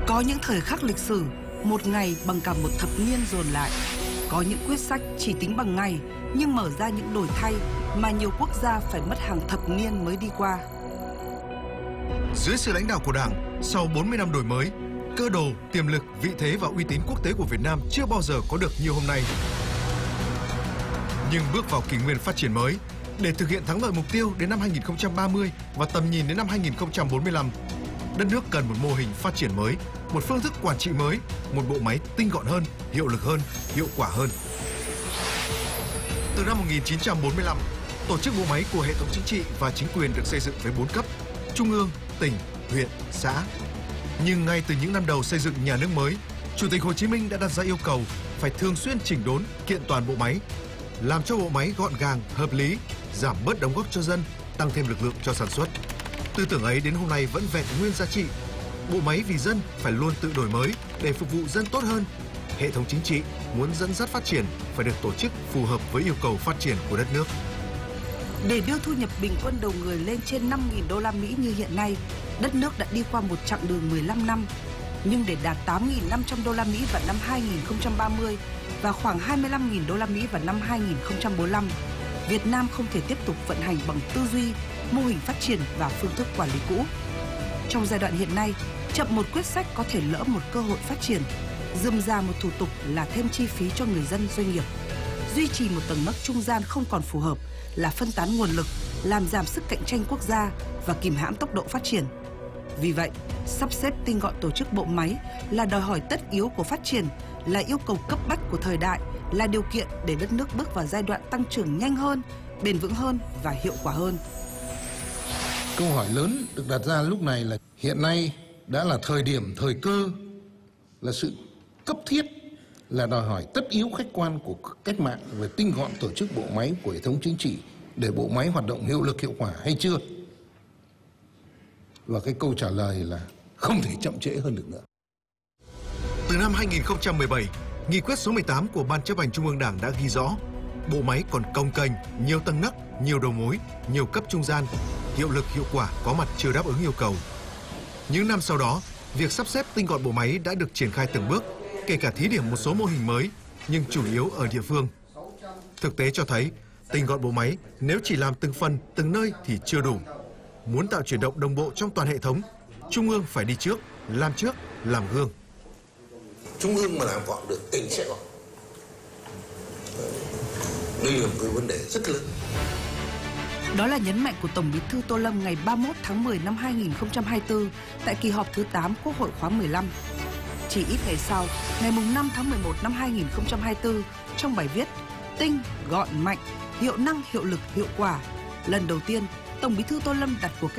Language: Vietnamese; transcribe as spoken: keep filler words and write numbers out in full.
Có những thời khắc lịch sử, một ngày bằng cả một thập niên dồn lại. Có những quyết sách chỉ tính bằng ngày, nhưng mở ra những đổi thay mà nhiều quốc gia phải mất hàng thập niên mới đi qua. Dưới sự lãnh đạo của Đảng, sau bốn mươi năm đổi mới, cơ đồ, tiềm lực, vị thế và uy tín quốc tế của Việt Nam chưa bao giờ có được như hôm nay. Nhưng bước vào kỷ nguyên phát triển mới, để thực hiện thắng lợi mục tiêu đến năm hai nghìn không trăm ba mươi và tầm nhìn đến năm hai nghìn không trăm bốn mươi lăm, đất nước cần một mô hình phát triển mới, một phương thức quản trị mới, một bộ máy tinh gọn hơn, hiệu lực hơn, hiệu quả hơn. Từ năm một nghìn chín trăm bốn mươi lăm, tổ chức bộ máy của hệ thống chính trị và chính quyền được xây dựng với bốn cấp: trung ương, tỉnh, huyện, xã. Nhưng ngay từ những năm đầu xây dựng nhà nước mới, Chủ tịch Hồ Chí Minh đã đặt ra yêu cầu phải thường xuyên chỉnh đốn, kiện toàn bộ máy, làm cho bộ máy gọn gàng, hợp lý, giảm bớt đóng góp cho dân, tăng thêm lực lượng cho sản xuất. Tư tưởng ấy đến hôm nay vẫn vẹn nguyên giá trị. Bộ máy vì dân phải luôn tự đổi mới để phục vụ dân tốt hơn. Hệ thống chính trị muốn dẫn dắt phát triển phải được tổ chức phù hợp với yêu cầu phát triển của đất nước. Để đưa thu nhập bình quân đầu người lên trên năm nghìn đô la Mỹ như hiện nay, đất nước đã đi qua một chặng đường mười lăm năm. Nhưng để đạt tám nghìn năm trăm đô la Mỹ vào năm hai nghìn không trăm ba mươi và khoảng hai mươi lăm nghìn đô la Mỹ vào năm hai nghìn không trăm bốn mươi lăm, Việt Nam không thể tiếp tục vận hành bằng tư duy, mô hình phát triển và phương thức quản lý cũ. Trong giai đoạn hiện nay, chậm một quyết sách có thể lỡ một cơ hội phát triển, rườm rà một thủ tục là thêm chi phí cho người dân doanh nghiệp. Duy trì một tầng nấc trung gian không còn phù hợp là phân tán nguồn lực, làm giảm sức cạnh tranh quốc gia và kìm hãm tốc độ phát triển. Vì vậy, sắp xếp tinh gọn tổ chức bộ máy là đòi hỏi tất yếu của phát triển, là yêu cầu cấp bách của thời đại, là điều kiện để đất nước bước vào giai đoạn tăng trưởng nhanh hơn, bền vững hơn và hiệu quả hơn. Câu hỏi lớn được đặt ra lúc này là hiện nay đã là thời điểm, thời cơ, là sự cấp thiết, là đòi hỏi tất yếu khách quan của cách mạng về tinh gọn tổ chức bộ máy của hệ thống chính trị để bộ máy hoạt động hiệu lực hiệu quả hay chưa? Và cái câu trả lời là không thể chậm trễ hơn được nữa. Từ năm hai nghìn không trăm mười bảy, nghị quyết số mười tám của Ban Chấp hành Trung ương Đảng đã ghi rõ bộ máy còn cồng kềnh, nhiều tầng nấc, nhiều đầu mối, nhiều cấp trung gian, hiệu lực hiệu quả có mặt chưa đáp ứng yêu cầu. Những năm sau đó, việc sắp xếp tinh gọn bộ máy đã được triển khai từng bước, kể cả thí điểm một số mô hình mới, nhưng chủ yếu ở địa phương. Thực tế cho thấy, tinh gọn bộ máy nếu chỉ làm từng phần, từng nơi thì chưa đủ. Muốn tạo chuyển động đồng bộ trong toàn hệ thống, Trung ương phải đi trước, làm trước, làm gương. Trung ương mà làm gọn được, tỉnh sẽ gọn. Đây là một cái vấn đề rất lớn. Đó là nhấn mạnh của Tổng Bí thư Tô Lâm ngày ba mươi mốt tháng mười năm hai nghìn không trăm hai mươi tư tại kỳ họp thứ tám Quốc hội khóa mười lăm. Chỉ ít ngày sau, ngày năm tháng mười một năm hai nghìn không trăm hai mươi tư, trong bài viết Tinh, gọn, mạnh, hiệu năng, hiệu lực, hiệu quả, lần đầu tiên Tổng Bí thư Tô Lâm đặt cuộc